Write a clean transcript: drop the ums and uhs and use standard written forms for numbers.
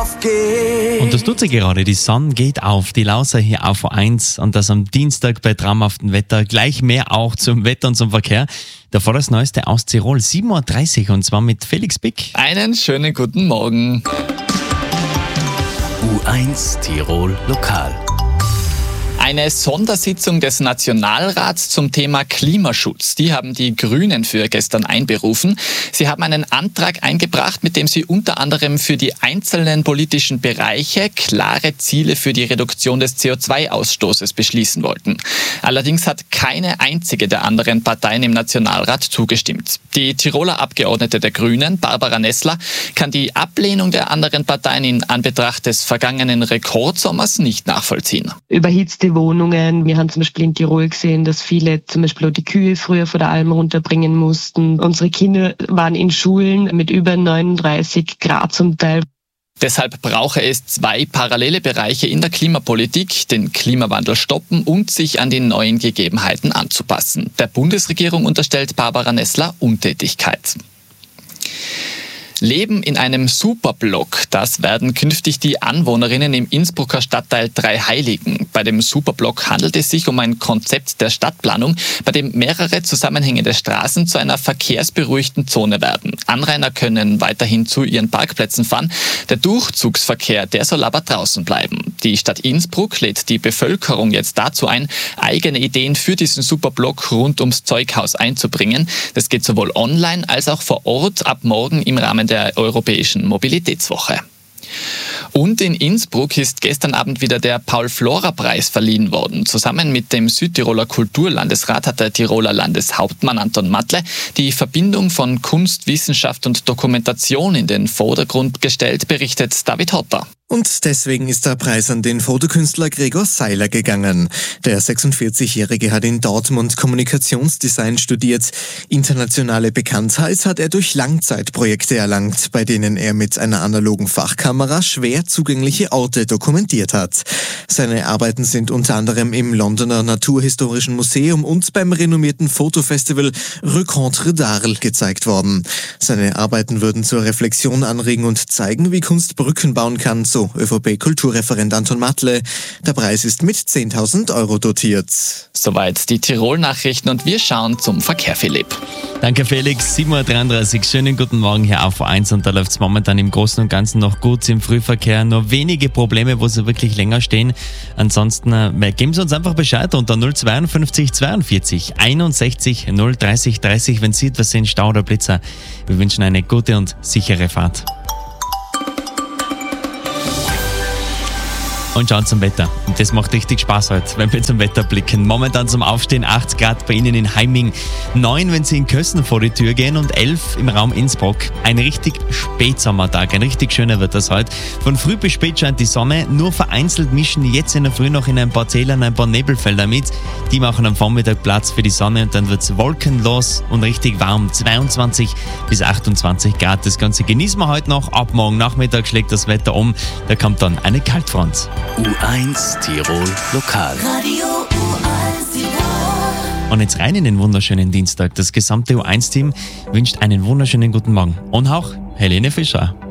aufgeht. Und das tut sie gerade. Die Sonne geht auf. Die Lauser hier auf A1 und das am Dienstag bei traumhaftem Wetter. Gleich mehr auch zum Wetter und zum Verkehr. Davor das Neueste aus Tirol, 7.30 Uhr und zwar mit Felix Bick. Einen schönen guten Morgen. U1 Tirol Lokal. Eine Sondersitzung des Nationalrats zum Thema Klimaschutz. Die haben die Grünen für gestern einberufen. Sie haben einen Antrag eingebracht, mit dem sie unter anderem für die einzelnen politischen Bereiche klare Ziele für die Reduktion des CO2-Ausstoßes beschließen wollten. Allerdings hat keine einzige der anderen Parteien im Nationalrat zugestimmt. Die Tiroler Abgeordnete der Grünen, Barbara Nessler, kann die Ablehnung der anderen Parteien in Anbetracht des vergangenen Rekordsommers nicht nachvollziehen. Überhitzte Wohnungen. Wir haben zum Beispiel in Tirol gesehen, dass viele zum Beispiel auch die Kühe früher von der Alm runterbringen mussten. Unsere Kinder waren in Schulen mit über 39 Grad zum Teil. Deshalb brauche es zwei parallele Bereiche in der Klimapolitik, den Klimawandel stoppen und sich an die neuen Gegebenheiten anzupassen. Der Bundesregierung unterstellt Barbara Nessler Untätigkeit. Leben in einem Superblock, das werden künftig die Anwohnerinnen im Innsbrucker Stadtteil Dreiheiligen. Bei dem Superblock handelt es sich um ein Konzept der Stadtplanung, bei dem mehrere zusammenhängende Straßen zu einer verkehrsberuhigten Zone werden. Anrainer können weiterhin zu ihren Parkplätzen fahren. Der Durchzugsverkehr, der soll aber draußen bleiben. Die Stadt Innsbruck lädt die Bevölkerung jetzt dazu ein, eigene Ideen für diesen Superblock rund ums Zeughaus einzubringen. Das geht sowohl online als auch vor Ort ab morgen im Rahmen der Europäischen Mobilitätswoche. Und in Innsbruck ist gestern Abend wieder der Paul-Flora-Preis verliehen worden. Zusammen mit dem Südtiroler Kulturlandesrat hat der Tiroler Landeshauptmann Anton Matle die Verbindung von Kunst, Wissenschaft und Dokumentation in den Vordergrund gestellt, berichtet David Hotter. Und deswegen ist der Preis an den Fotokünstler Gregor Seiler gegangen. Der 46-Jährige hat in Dortmund Kommunikationsdesign studiert. Internationale Bekanntheit hat er durch Langzeitprojekte erlangt, bei denen er mit einer analogen Fachkamera schwer zugängliche Orte dokumentiert hat. Seine Arbeiten sind unter anderem im Londoner Naturhistorischen Museum und beim renommierten Fotofestival Rencontre d'Arles gezeigt worden. Seine Arbeiten würden zur Reflexion anregen und zeigen, wie Kunst Brücken bauen kann, so ÖVP-Kulturreferent Anton Matle. Der Preis ist mit 10.000 Euro dotiert. Soweit die Tirol-Nachrichten und wir schauen zum Verkehr, Philipp. Danke Felix, 7.33 Uhr. Schönen guten Morgen hier auf A1 und da läuft es momentan im Großen und Ganzen noch gut im Frühverkehr. Nur wenige Probleme, wo sie wirklich länger stehen. Ansonsten geben Sie uns einfach Bescheid unter 052 42 61 030 30, wenn Sie etwas sehen, Stau oder Blitzer. Wir wünschen eine gute und sichere Fahrt. Und schauen zum Wetter. Und das macht richtig Spaß heute, wenn wir zum Wetter blicken. Momentan zum Aufstehen 8 Grad bei Ihnen in Heiming, 9, wenn Sie in Kösen vor die Tür gehen und 11 im Raum Innsbruck. Ein richtig Spätsommertag, ein richtig schöner wird das heute. Von früh bis spät scheint die Sonne, nur vereinzelt mischen jetzt in der Früh noch in ein paar Tälern ein paar Nebelfelder mit. Die machen am Vormittag Platz für die Sonne und dann wird es wolkenlos und richtig warm, 22 bis 28 Grad. Das Ganze genießen wir heute noch. Ab morgen Nachmittag schlägt das Wetter um, da kommt dann eine Kaltfront. U1 Tirol Lokal. Radio U1 Tirol. Und jetzt rein in den wunderschönen Dienstag. Das gesamte U1-Team wünscht einen wunderschönen guten Morgen. Und auch Helene Fischer.